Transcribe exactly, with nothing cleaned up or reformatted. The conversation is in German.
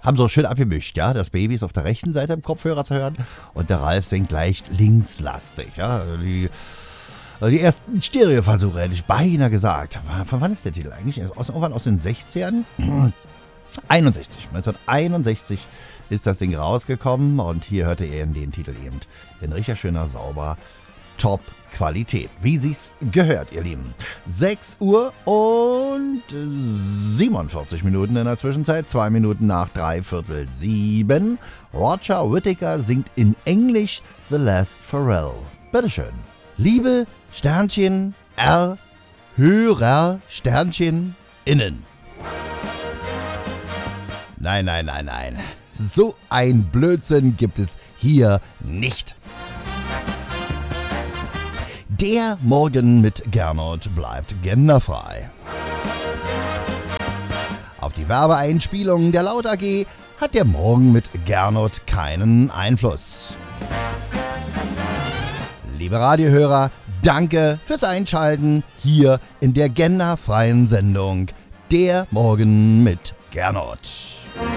haben so schön abgemischt, ja. Das Baby ist auf der rechten Seite im Kopfhörer zu hören und der Ralf singt leicht linkslastig, ja. Die, die ersten Stereoversuche, hätte ich beinahe gesagt. Von wann ist der Titel eigentlich? Aus, irgendwann aus den sechzigern? einundsechzig. neunzehnhunderteinundsechzig ist das Ding rausgekommen und hier hörte ihr den Titel eben in richtig schöner, sauber, Top-Qualität. Wie sich's gehört, ihr Lieben. sechs Uhr und siebenundvierzig Minuten in der Zwischenzeit, zwei Minuten nach dreiviertel sieben. Roger Whittaker singt in Englisch The Last Farewell. Bitteschön. Liebe Sternchen R, Hörer Sternchen innen. Nein, nein, nein, nein. So ein Blödsinn gibt es hier nicht. Der Morgen mit Gernot bleibt genderfrei. Auf die Werbeeinspielung der Laut A G hat der Morgen mit Gernot keinen Einfluss. Liebe Radiohörer, danke fürs Einschalten hier in der genderfreien Sendung Der Morgen mit Gernot.